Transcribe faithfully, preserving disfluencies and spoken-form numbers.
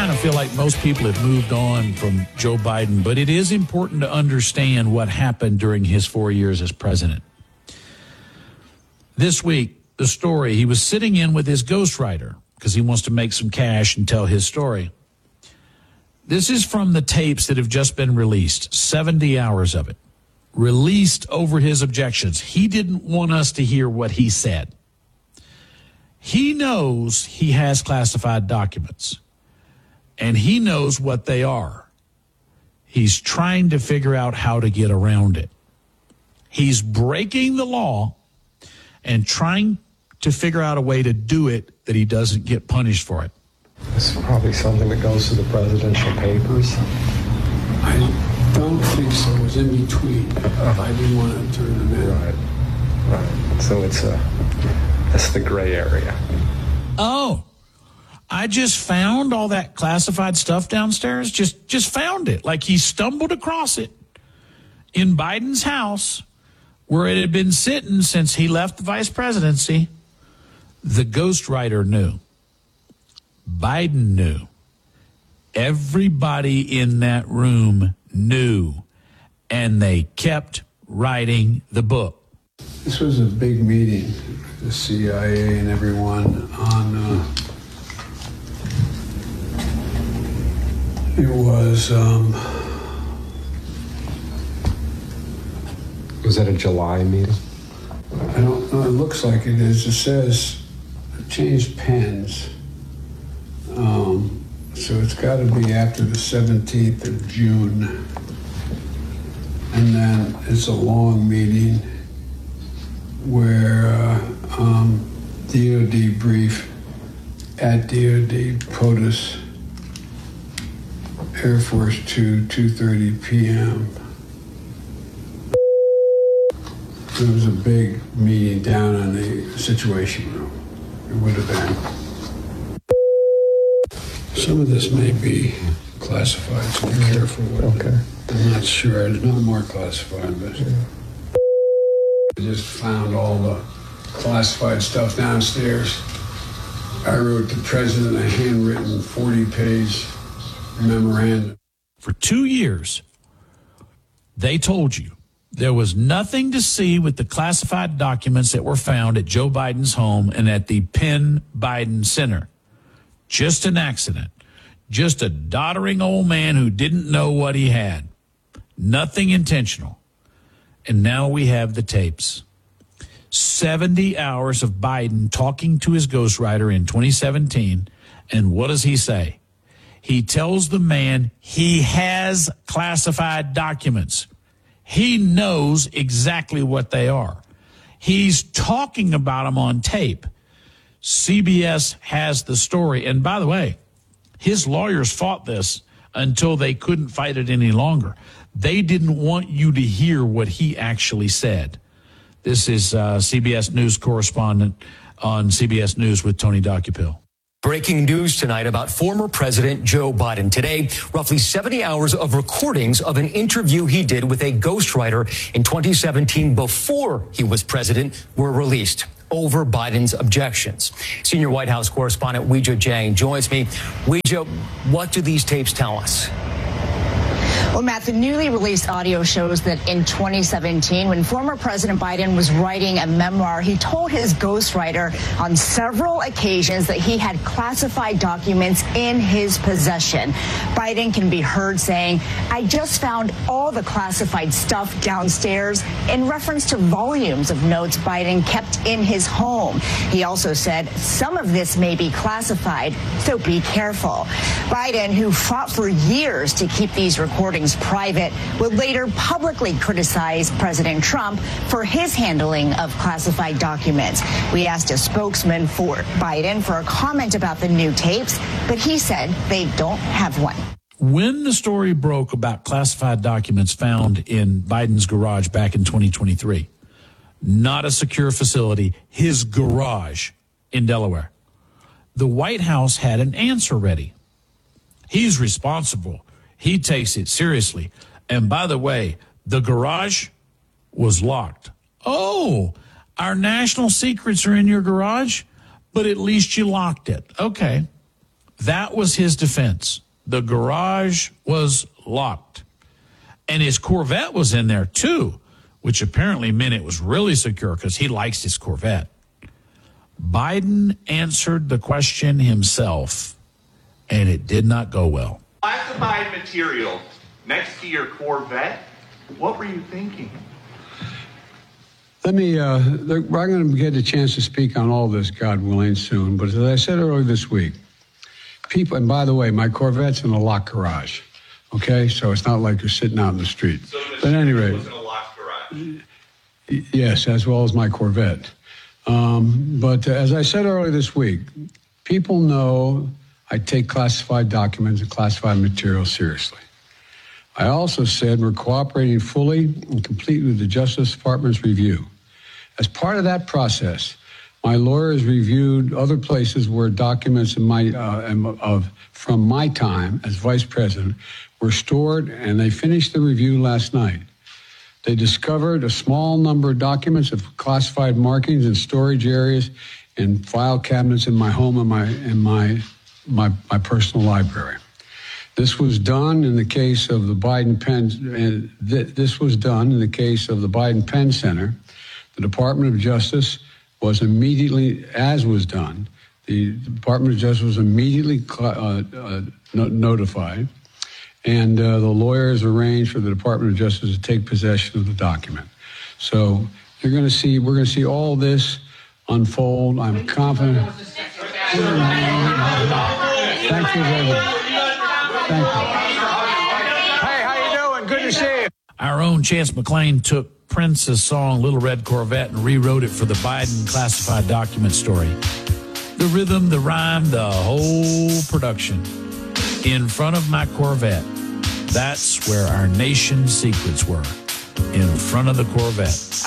kind of feel like most people have moved on from Joe Biden, but it is important to understand what happened during his four years as president. This week, the story, he was sitting in with his ghostwriter because he wants to make some cash and tell his story. This is from the tapes that have just been released, seventy hours of it, released over his objections. He didn't want us to hear what he said. He knows he has classified documents, and he knows what they are. He's trying to figure out how to get around it. He's breaking the law and trying to figure out a way to do it that he doesn't get punished for it. This is probably something that goes to the presidential papers. I don't think so. It was in between. Uh, I didn't want to turn them in. Right. Right. So it's a, that's the gray area. Oh, I just found all that classified stuff downstairs. Just, just found it. Like he stumbled across it in Biden's house where it had been sitting since he left the vice presidency. The ghostwriter knew. Biden knew. Everybody in that room knew. And they kept writing the book. This was a big meeting, the C I A and everyone on, uh, it was, um, was that a July meeting? I don't know, it looks like it is. It says, change pens. Um, so it's got to be after the seventeenth of June. And then it's a long meeting where uh, um, D O D brief at D O D POTUS, Air Force Two, two thirty p.m. It was a big meeting down in the Situation Room. It would have been. Some of this may be classified, so be careful with okay. it. I'm not sure. It's not more classified, but I just found all the classified stuff downstairs. I wrote the president a handwritten forty-page memorandum. For two years, they told you there was nothing to see with the classified documents that were found at Joe Biden's home and at the Penn Biden Center. Just an accident. Just a doddering old man who didn't know what he had. Nothing intentional. And now we have the tapes. seventy hours of Biden talking to his ghostwriter in twenty seventeen. And what does he say? He tells the man he has classified documents. He knows exactly what they are. He's talking about them on tape. C B S has the story. And by the way, his lawyers fought this until they couldn't fight it any longer. They didn't want you to hear what he actually said. This is uh, C B S News correspondent on C B S News with Tony Docupil. Breaking news tonight about former President Joe Biden. Today, roughly seventy hours of recordings of an interview he did with a ghostwriter in twenty seventeen before he was president were released over Biden's objections. Senior White House correspondent Weijia Jiang joins me. Weijia, what do these tapes tell us? Well, Matt, the newly released audio shows that in twenty seventeen, when former President Biden was writing a memoir, he told his ghostwriter on several occasions that he had classified documents in his possession. Biden can be heard saying, "I just found all the classified stuff downstairs," in reference to volumes of notes Biden kept in his home. He also said, "Some of this may be classified, so be careful." Biden, who fought for years to keep these recordings private, would later publicly criticize President Trump for his handling of classified documents. We asked a spokesman for Biden for a comment about the new tapes, but he said they don't have one. When the story broke about classified documents found in Biden's garage back in twenty twenty-three, not a secure facility, his garage in Delaware, the White House had an answer ready. He's responsible. He takes it seriously. And by the way, the garage was locked. Oh, our national secrets are in your garage, but at least you locked it. Okay. That was his defense. The garage was locked. And his Corvette was in there too, which apparently meant it was really secure because he likes his Corvette. Biden answered the question himself, and it did not go well. Classified material next to your Corvette? What were you thinking? Let me, uh, we're going to get a chance to speak on all this, God willing, soon. But as I said earlier this week, people, and by the way, my Corvette's in a locked garage, okay? So it's not like you're sitting out in the street. So the but at any rate, was in a locked garage. yes, as well as my Corvette. Um, but uh, as I said earlier this week, people know I take classified documents and classified material seriously. I also said we're cooperating fully and completely with the Justice Department's review. As part of that process, my lawyers reviewed other places where documents in my, uh, of, from my time as vice president were stored, and they finished the review last night. They discovered a small number of documents of classified markings in storage areas and file cabinets in my home and my, in my, my, my personal library. This was done in the case of the Biden Penn. Uh, th- this was done in the case of the Biden Penn Center. The Department of Justice was immediately, as was done, the Department of Justice was immediately uh, uh, no- notified, and uh, the lawyers arranged for the Department of Justice to take possession of the document. So you're going to see, we're going to see all this unfold. I'm confident. Thank you very much. Thank you. Hey, how you doing? Good to see you. Our own Chance McClain took Prince's song Little Red Corvette and rewrote it for the Biden classified document story. The rhythm, the rhyme, the whole production. In front of my Corvette. That's where our nation's secrets were. In front of the Corvette.